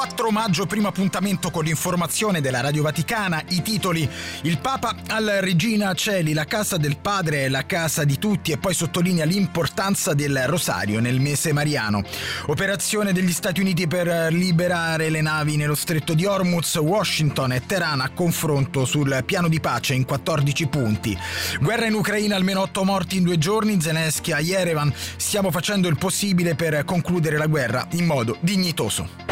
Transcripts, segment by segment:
4 maggio, primo appuntamento con l'informazione della Radio Vaticana. I titoli: il Papa alla Regina Coeli, la casa del Padre è la casa di tutti, e poi sottolinea l'importanza del rosario nel mese mariano. Operazione degli Stati Uniti per liberare le navi nello stretto di Hormuz. Washington e Teheran a confronto sul piano di pace in 14 punti. Guerra in Ucraina, almeno 8 morti in 2 giorni. Zelensky a Yerevan: stiamo facendo il possibile per concludere la guerra in modo dignitoso.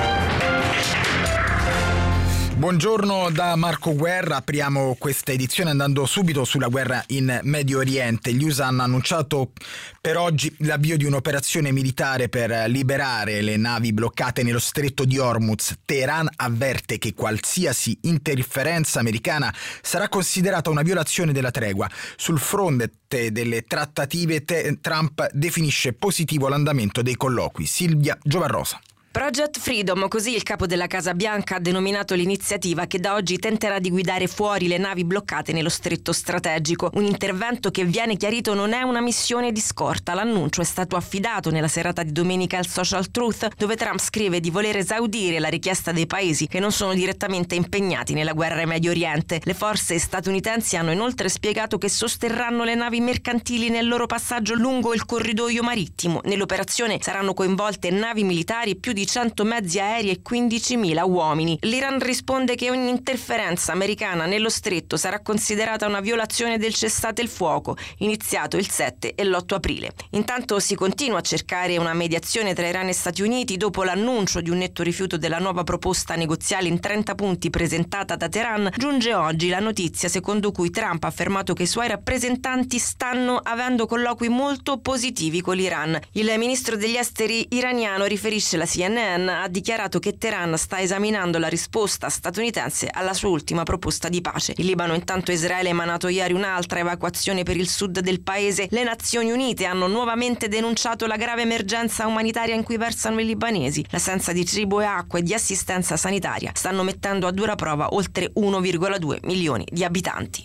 Buongiorno da Marco Guerra, apriamo questa edizione andando subito sulla guerra in Medio Oriente. Gli USA hanno annunciato per oggi l'avvio di un'operazione militare per liberare le navi bloccate nello stretto di Hormuz. Teheran avverte che qualsiasi interferenza americana sarà considerata una violazione della tregua. Sul fronte delle trattative Trump definisce positivo l'andamento dei colloqui. Silvia Giovarrosa. Project Freedom, così il capo della Casa Bianca ha denominato l'iniziativa che da oggi tenterà di guidare fuori le navi bloccate nello stretto strategico. Un intervento che, viene chiarito, non è una missione di scorta. L'annuncio è stato affidato nella serata di domenica al Social Truth, dove Trump scrive di voler esaudire la richiesta dei paesi che non sono direttamente impegnati nella guerra in Medio Oriente. Le forze statunitensi hanno inoltre spiegato che sosterranno le navi mercantili nel loro passaggio lungo il corridoio marittimo. Nell'operazione saranno coinvolte navi militari e più di 100 mezzi aerei e 15.000 uomini. L'Iran risponde che ogni interferenza americana nello stretto sarà considerata una violazione del cessate il fuoco, iniziato il 7 e l'8 aprile. Intanto si continua a cercare una mediazione tra Iran e Stati Uniti dopo l'annuncio di un netto rifiuto della nuova proposta negoziale in 30 punti presentata da Teheran. Giunge oggi la notizia secondo cui Trump ha affermato che i suoi rappresentanti stanno avendo colloqui molto positivi con l'Iran. Il ministro degli esteri iraniano, riferisce la CNN, ha dichiarato che Teheran sta esaminando la risposta statunitense alla sua ultima proposta di pace. In Libano, intanto, Israele ha emanato ieri un'altra evacuazione per il sud del paese. Le Nazioni Unite hanno nuovamente denunciato la grave emergenza umanitaria in cui versano i libanesi. L'assenza di cibo e acqua e di assistenza sanitaria stanno mettendo a dura prova oltre 1,2 milioni di abitanti.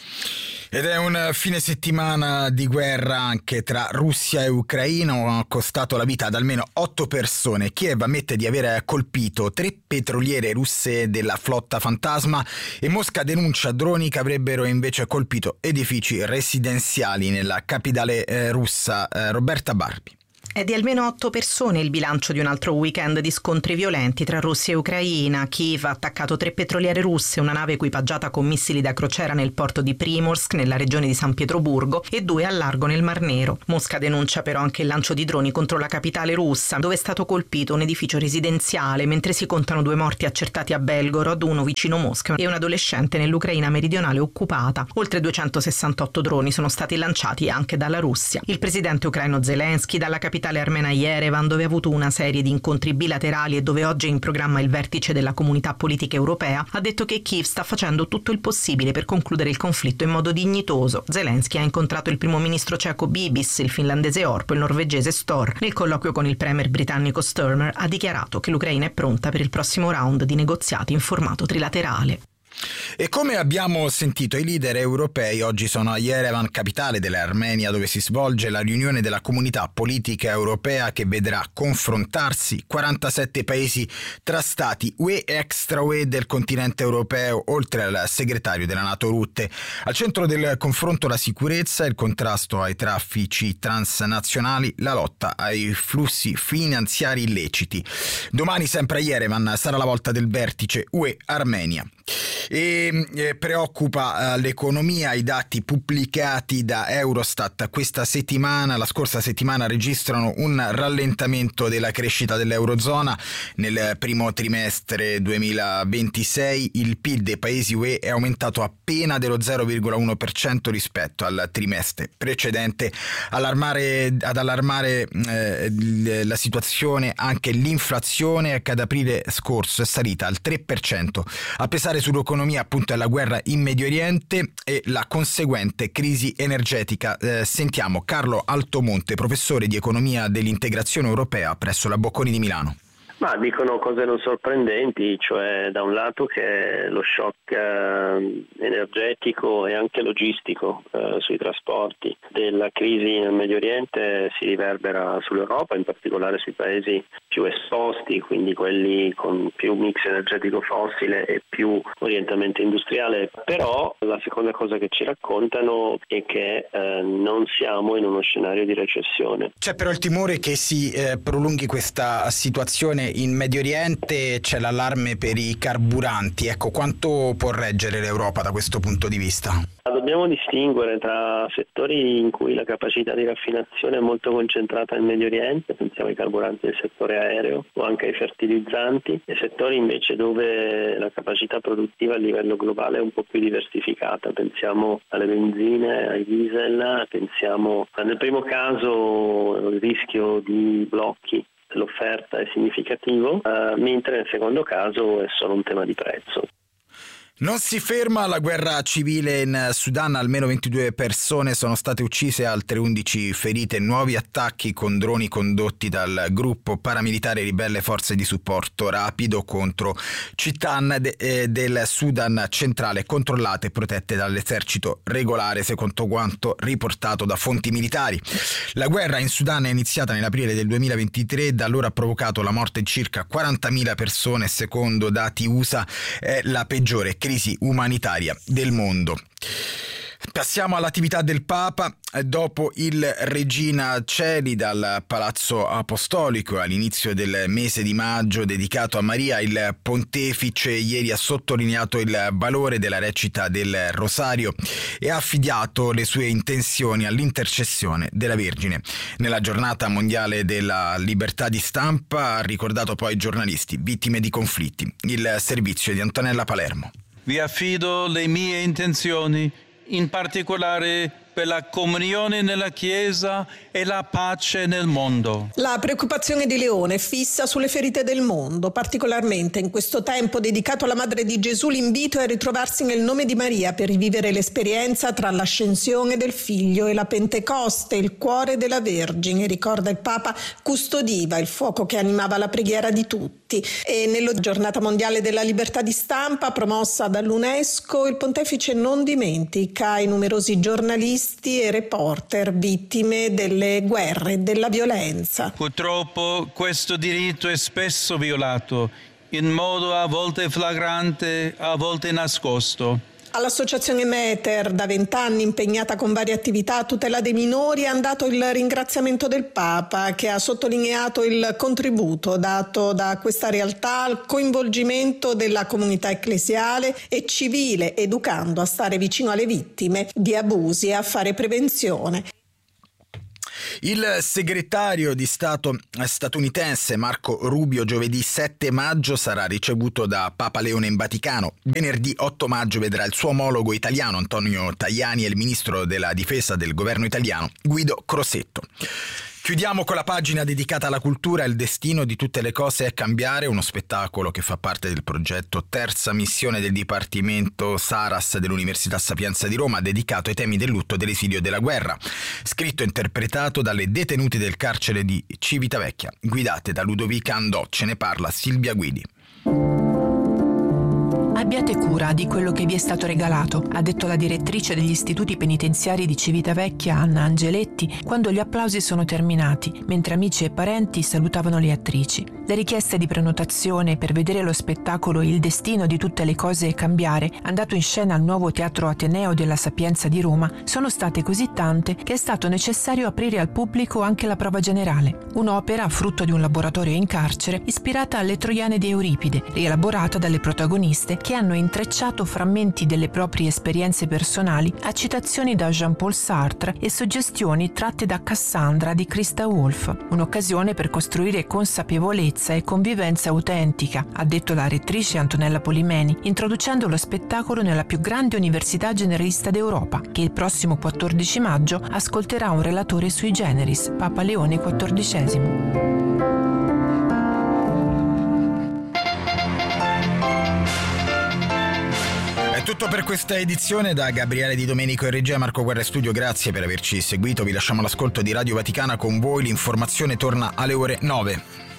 Ed è un fine settimana di guerra anche tra Russia e Ucraina, ha costato la vita ad almeno 8 persone. Kiev ammette di aver colpito 3 petroliere russe della flotta Fantasma e Mosca denuncia droni che avrebbero invece colpito edifici residenziali nella capitale russa. Roberta Barbi. È di almeno 8 persone il bilancio di un altro weekend di scontri violenti tra Russia e Ucraina. Kiev ha attaccato 3 petroliere russe, una nave equipaggiata con missili da crociera nel porto di Primorsk, nella regione di San Pietroburgo, e 2 al largo nel Mar Nero. Mosca denuncia però anche il lancio di droni contro la capitale russa, dove è stato colpito un edificio residenziale, mentre si contano 2 morti accertati a Belgorod, uno vicino Mosca, e un adolescente nell'Ucraina meridionale occupata. Oltre 268 droni sono stati lanciati anche dalla Russia. Il presidente ucraino Zelensky dalla capitale armena Yerevan, dove ha avuto una serie di incontri bilaterali e dove oggi è in programma il vertice della comunità politica europea, ha detto che Kiev sta facendo tutto il possibile per concludere il conflitto in modo dignitoso. Zelensky ha incontrato il primo ministro ceco Bibis, il finlandese Orpo e il norvegese Stor. Nel colloquio con il premier britannico Sturmer ha dichiarato che l'Ucraina è pronta per il prossimo round di negoziati in formato trilaterale. E come abbiamo sentito, i leader europei oggi sono a Yerevan, capitale dell'Armenia, dove si svolge la riunione della comunità politica europea che vedrà confrontarsi 47 paesi tra stati UE e extra UE del continente europeo, oltre al segretario della NATO Rutte. Al centro del confronto la sicurezza, il contrasto ai traffici transnazionali, la lotta ai flussi finanziari illeciti. Domani, sempre a Yerevan, sarà la volta del vertice UE-Armenia. E preoccupa l'economia i dati pubblicati da Eurostat questa settimana. La scorsa settimana registrano un rallentamento della crescita dell'Eurozona. Nel primo trimestre 2026 il PIL dei paesi UE è aumentato appena dello 0,1% rispetto al trimestre precedente. Ad allarmare la situazione anche l'inflazione, che ad aprile scorso è salita al 3%. A pesare sull'economia appunto è la guerra in Medio Oriente e la conseguente crisi energetica. Sentiamo Carlo Altomonte, professore di economia dell'integrazione europea presso la Bocconi di Milano. Ma dicono cose non sorprendenti, cioè da un lato che lo shock energetico e anche logistico sui trasporti della crisi nel Medio Oriente si riverbera sull'Europa, in particolare sui paesi più esposti, quindi quelli con più mix energetico fossile e più orientamento industriale. Però la seconda cosa che ci raccontano è che non siamo in uno scenario di recessione. C'è però il timore che si prolunghi questa situazione in Medio Oriente, c'è l'allarme per i carburanti. Ecco, quanto può reggere l'Europa da questo punto di vista? Dobbiamo distinguere tra settori in cui la capacità di raffinazione è molto concentrata nel Medio Oriente, pensiamo ai carburanti del settore aereo o anche ai fertilizzanti, e settori invece dove la capacità produttiva a livello globale è un po' più diversificata, pensiamo alle benzine, ai diesel, pensiamo nel primo caso al rischio di blocchi. L'offerta è significativo, mentre nel secondo caso è solo un tema di prezzo. Non si ferma la guerra civile in Sudan, almeno 22 persone sono state uccise, altre 11 ferite, nuovi attacchi con droni condotti dal gruppo paramilitare ribelle Forze di Supporto Rapido contro città del Sudan centrale controllate e protette dall'esercito regolare, secondo quanto riportato da fonti militari. La guerra in Sudan è iniziata nell'aprile del 2023 e da allora ha provocato la morte di circa 40.000 persone, secondo dati USA è la peggiore crisi umanitaria del mondo. Passiamo all'attività del Papa. Dopo il Regina Coeli dal Palazzo Apostolico all'inizio del mese di maggio dedicato a Maria, il pontefice ieri ha sottolineato il valore della recita del Rosario e ha affidato le sue intenzioni all'intercessione della Vergine. Nella giornata mondiale della libertà di stampa ha ricordato poi giornalisti vittime di conflitti. Il servizio di Antonella Palermo. Vi affido le mie intenzioni, in particolare per la comunione nella Chiesa e la pace nel mondo. La preoccupazione di Leone è fissa sulle ferite del mondo, particolarmente in questo tempo dedicato alla Madre di Gesù. L'invito è a ritrovarsi nel nome di Maria per rivivere l'esperienza tra l'ascensione del Figlio e la Pentecoste. Il cuore della Vergine, ricorda il Papa, custodiva il fuoco che animava la preghiera di tutti. E nella giornata mondiale della libertà di stampa promossa dall'UNESCO, il pontefice non dimentica i numerosi giornalisti e reporter vittime delle guerre e della violenza. Purtroppo questo diritto è spesso violato, in modo a volte flagrante, a volte nascosto. All'associazione Meter, da 20 anni impegnata con varie attività a tutela dei minori, è andato il ringraziamento del Papa, che ha sottolineato il contributo dato da questa realtà al coinvolgimento della comunità ecclesiale e civile, educando a stare vicino alle vittime di abusi e a fare prevenzione. Il segretario di Stato statunitense Marco Rubio giovedì 7 maggio sarà ricevuto da Papa Leone in Vaticano. Venerdì 8 maggio vedrà il suo omologo italiano Antonio Tajani e il ministro della difesa del governo italiano Guido Crosetto. Chiudiamo con la pagina dedicata alla cultura. Il destino di tutte le cose è cambiare, uno spettacolo che fa parte del progetto Terza Missione del Dipartimento Saras dell'Università Sapienza di Roma, dedicato ai temi del lutto e dell'esilio e della guerra, scritto e interpretato dalle detenute del carcere di Civitavecchia, guidate da Ludovica Andò. Ce ne parla Silvia Guidi. Abbiate cura di quello che vi è stato regalato, ha detto la direttrice degli istituti penitenziari di Civitavecchia, Anna Angeletti, quando gli applausi sono terminati, mentre amici e parenti salutavano le attrici. Le richieste di prenotazione per vedere lo spettacolo Il destino di tutte le cose è cambiare, andato in scena al nuovo Teatro Ateneo della Sapienza di Roma, sono state così tante che è stato necessario aprire al pubblico anche la prova generale. Un'opera frutto di un laboratorio in carcere ispirata alle Troiane di Euripide, rielaborata dalle protagoniste che hanno intrecciato frammenti delle proprie esperienze personali a citazioni da Jean-Paul Sartre e suggestioni tratte da Cassandra di Christa Wolf. Un'occasione per costruire consapevolezza e convivenza autentica, ha detto la rettrice Antonella Polimeni, introducendo lo spettacolo nella più grande università generalista d'Europa, che il prossimo 14 maggio ascolterà un relatore sui generis, Papa Leone XIV. È tutto per questa edizione. Da Gabriele Di Domenico e regia, Marco Guerra Studio, grazie per averci seguito. Vi lasciamo all'ascolto di Radio Vaticana. Con voi l'informazione torna alle ore 9.